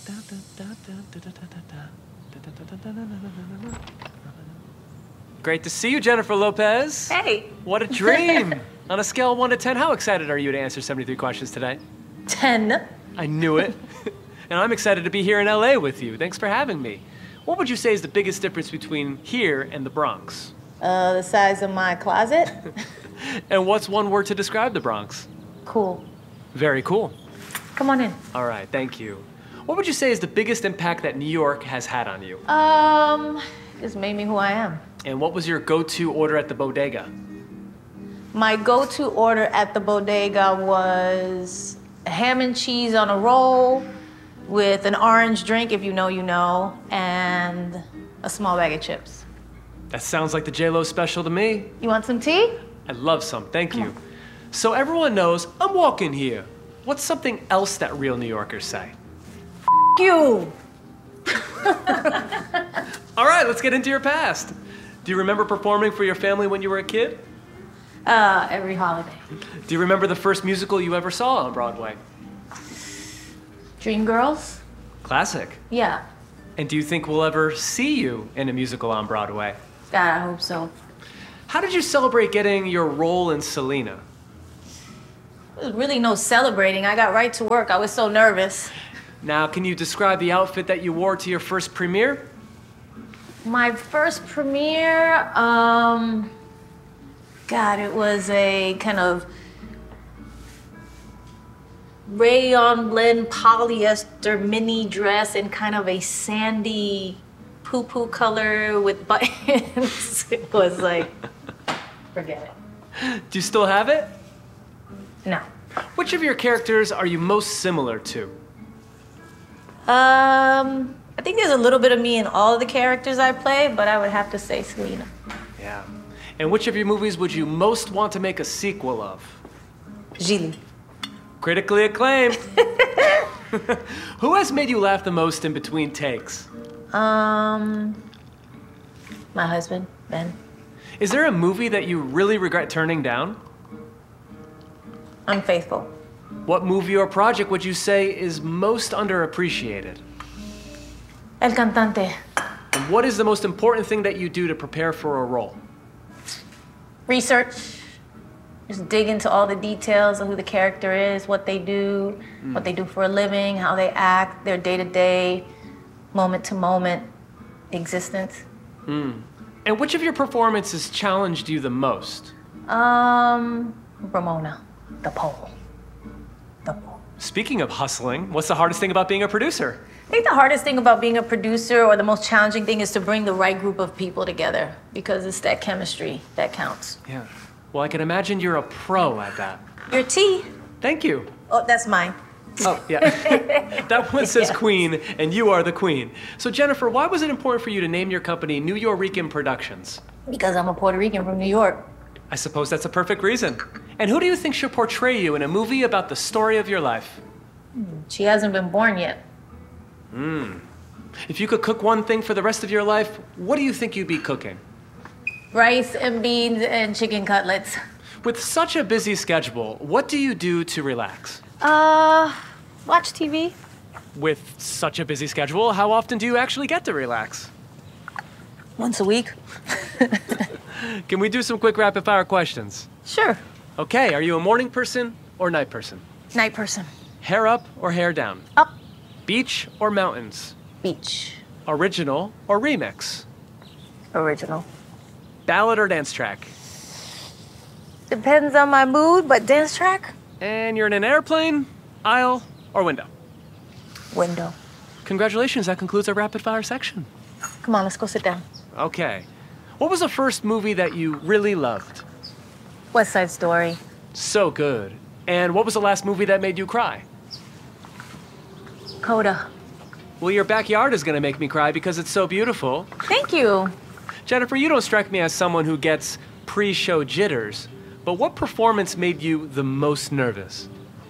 Great to see you, Jennifer Lopez. Hey. What a dream. On a scale of 1 to 10, how excited are you to answer 73 questions today? 10. I knew it. And I'm excited to be here in LA with you. Thanks for having me. What would you say is the biggest difference between here and the Bronx? The size of my closet. And what's one word to describe the Bronx? Cool. Very cool. Come on in. All right, thank you. What would you say is the biggest impact that New York has had on you? Just made me who I am. And what was your go-to order at the bodega? My go-to order at the bodega was ham and cheese on a roll with an orange drink, if you know, you know, and a small bag of chips. That sounds like the J-Lo special to me. You want some tea? I'd love some, thank you. So everyone knows I'm walking here. What's something else that real New Yorkers say? You. All right, let's get into your past. Do you remember performing for your family when you were a kid? Every holiday. Do you remember the first musical you ever saw on Broadway? Dreamgirls? Classic. Yeah. And do you think we'll ever see you in a musical on Broadway? God, I hope so. How did you celebrate getting your role in Selena? There was really no celebrating. I got right to work. I was so nervous. Now, can you describe the outfit that you wore to your first premiere? My first premiere, God, it was a kind of rayon blend polyester mini dress in kind of a sandy poo-poo color with buttons. It was like, forget it. Do you still have it? No. Which of your characters are you most similar to? I think there's a little bit of me in all of the characters I play, but I would have to say Selena. Yeah. And which of your movies would you most want to make a sequel of? Gigli. Critically acclaimed. Who has made you laugh the most in between takes? My husband, Ben. Is there a movie that you really regret turning down? Unfaithful. What movie or project would you say is most underappreciated? El Cantante. And what is the most important thing that you do to prepare for a role? Research. Just dig into all the details of who the character is, what they do for a living, how they act, their day-to-day, moment-to-moment existence. And which of your performances challenged you the most? Ramona, the pole. The pole. Speaking of hustling, what's the hardest thing about being a producer? I think the hardest thing about being a producer, or the most challenging thing, is to bring the right group of people together, because it's that chemistry that counts. Yeah. Well, I can imagine you're a pro at that. Your tea? Thank you. Oh, that's mine. Oh, yeah. That one says Yeah. Queen, and you are the queen. So, Jennifer, why was it important for you to name your company New Yorican Productions? Because I'm a Puerto Rican from New York. I suppose that's a perfect reason. And who do you think should portray you in a movie about the story of your life? She hasn't been born yet. If you could cook one thing for the rest of your life, what do you think you'd be cooking? Rice and beans and chicken cutlets. With such a busy schedule, what do you do to relax? Watch TV. With such a busy schedule, how often do you actually get to relax? Once a week. Can we do some quick rapid fire questions? Sure. Okay, are you a morning person or night person? Night person. Hair up or hair down? Up. Beach or mountains? Beach. Original or remix? Original. Ballad or dance track? Depends on my mood, but dance track? And you're in an airplane, aisle, or window? Window. Congratulations, that concludes our rapid fire section. Come on, let's go sit down. Okay. What was the first movie that you really loved? West Side Story. So good. And what was the last movie that made you cry? Coda. Well, your backyard is gonna make me cry because it's so beautiful. Thank you. Jennifer, you don't strike me as someone who gets pre-show jitters, but what performance made you the most nervous?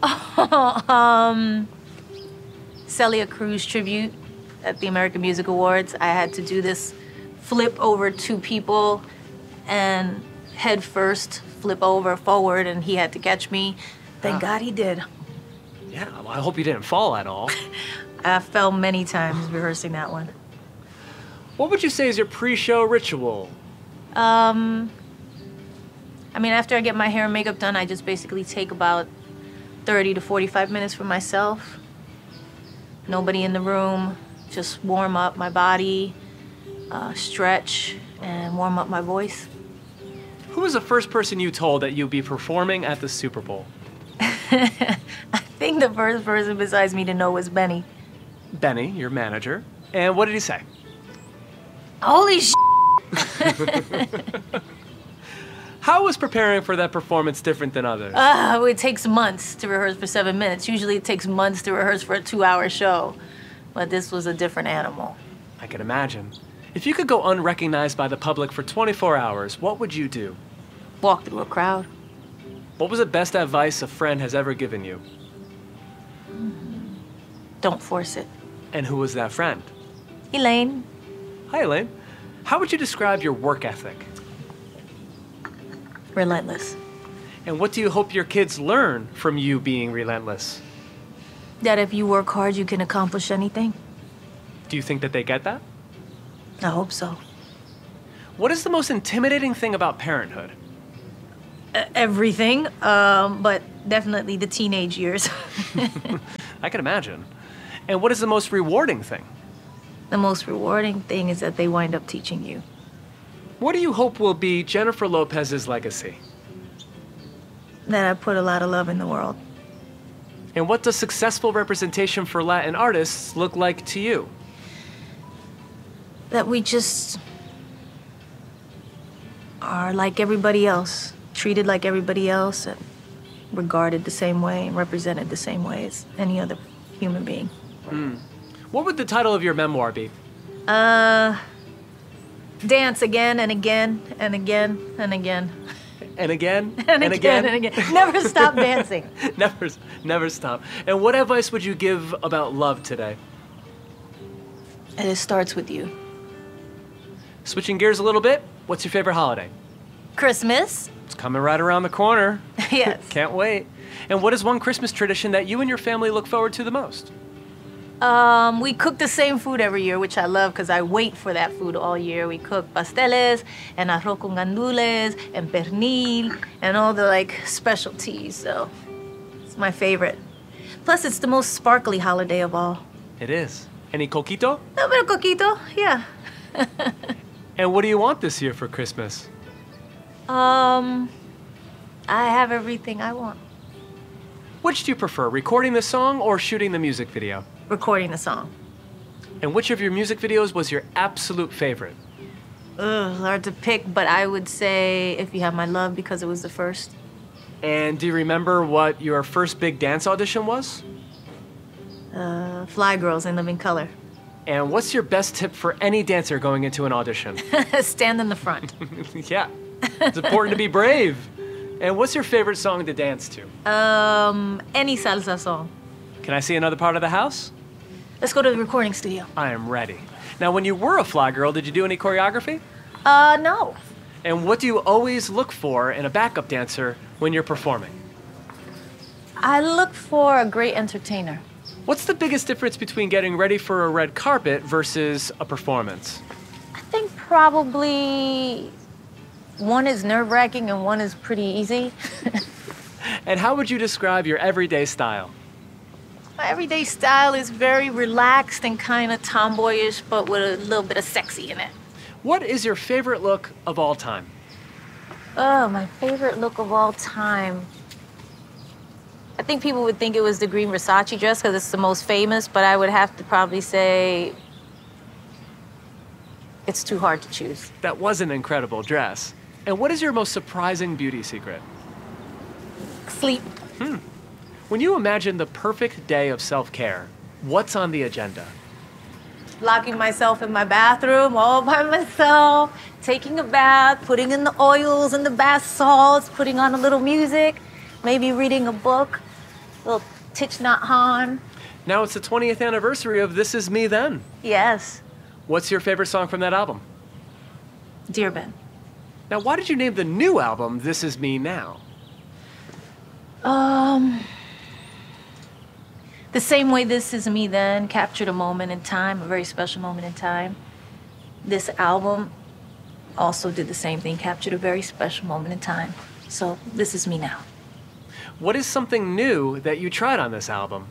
Celia Cruz tribute at the American Music Awards. I had to do this flip over two people and head first flip over forward, and he had to catch me. Thank God he did. Yeah, well, I hope you didn't fall at all. I fell many times rehearsing that one. What would you say is your pre-show ritual? I mean, after I get my hair and makeup done, I just basically take about 30 to 45 minutes for myself. Nobody in the room, just warm up my body, stretch, and warm up my voice. Who was the first person you told that you'd be performing at the Super Bowl? I think the first person besides me to know was Benny. Benny, your manager. And what did he say? Holy sh**! How was preparing for that performance different than others? It takes months to rehearse for 7 minutes. Usually it takes months to rehearse for a 2-hour show. But this was a different animal. I can imagine. If you could go unrecognized by the public for 24 hours, what would you do? Walk through a crowd. What was the best advice a friend has ever given you? Don't force it. And who was that friend? Elaine. Hi, Elaine. How would you describe your work ethic? Relentless. And what do you hope your kids learn from you being relentless? That if you work hard, you can accomplish anything. Do you think that they get that? I hope so. What is the most intimidating thing about parenthood? Everything, but definitely the teenage years. I can imagine. And what is the most rewarding thing? The most rewarding thing is that they wind up teaching you. What do you hope will be Jennifer Lopez's legacy? That I put a lot of love in the world. And what does successful representation for Latin artists look like to you? That we just are like everybody else, treated like everybody else, and regarded the same way and represented the same way as any other human being. What would the title of your memoir be? Dance again and again and again and again. And again? And again and again. Never stop dancing. Never stop. And what advice would you give about love today? And it starts with you. Switching gears a little bit, what's your favorite holiday? Christmas. It's coming right around the corner. Yes. Can't wait. And what is one Christmas tradition that you and your family look forward to the most? We cook the same food every year, which I love because I wait for that food all year. We cook pasteles and arroz con gandules and pernil and all the like specialties. So it's my favorite. Plus, it's the most sparkly holiday of all. It is. Any coquito? A little bit of coquito, yeah. And what do you want this year for Christmas? I have everything I want. Which do you prefer, recording the song or shooting the music video? Recording the song. And which of your music videos was your absolute favorite? Hard to pick, but I would say If You Have My Love because it was the first. And do you remember what your first big dance audition was? Fly Girls in Living Color. And what's your best tip for any dancer going into an audition? Stand in the front. Yeah, it's important to be brave. And what's your favorite song to dance to? Any salsa song. Can I see another part of the house? Let's go to the recording studio. I am ready. Now, when you were a fly girl, did you do any choreography? No. And what do you always look for in a backup dancer when you're performing? I look for a great entertainer. What's the biggest difference between getting ready for a red carpet versus a performance? I think probably one is nerve-wracking and one is pretty easy. And how would you describe your everyday style? My everyday style is very relaxed and kind of tomboyish, but with a little bit of sexy in it. What is your favorite look of all time? Oh, my favorite look of all time. I think people would think it was the green Versace dress because it's the most famous, but I would have to probably say it's too hard to choose. That was an incredible dress. And what is your most surprising beauty secret? Sleep. When you imagine the perfect day of self-care, what's on the agenda? Locking myself in my bathroom all by myself, taking a bath, putting in the oils and the bath salts, putting on a little music, maybe reading a book, a little Thich Nhat Hanh. Now it's the 20th anniversary of This Is Me Then. Yes, What's your favorite song from that album? Dear Ben. Now, why did you name the new album This Is Me Now? The same way This Is Me Then captured a moment in time, a very special moment in time, this album also did the same thing, captured a very special moment in time. So this is me now. What is something new that you tried on this album?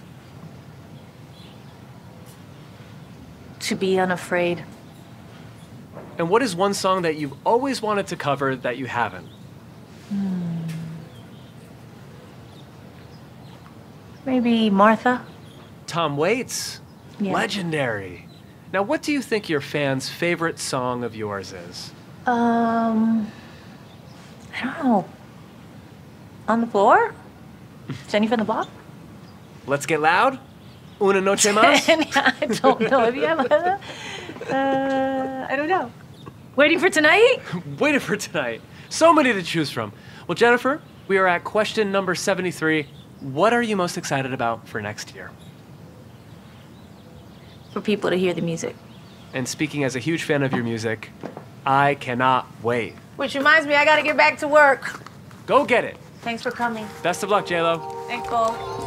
To be unafraid. And what is one song that you've always wanted to cover that you haven't? Maybe Martha? Tom Waits. Yeah. Legendary. Now, what do you think your fans' favorite song of yours is? I don't know. On the Floor? Jenny from the Block? Let's Get Loud? Una Noche Más? I don't know. Have you ever? I don't know. Waiting for Tonight? Waiting for Tonight. So many to choose from. Well, Jennifer, we are at question number 73. What are you most excited about for next year? For people to hear the music. And speaking as a huge fan of your music, I cannot wait. Which reminds me, I gotta get back to work. Go get it. Thanks for coming. Best of luck, J-Lo. Thanks, Cole.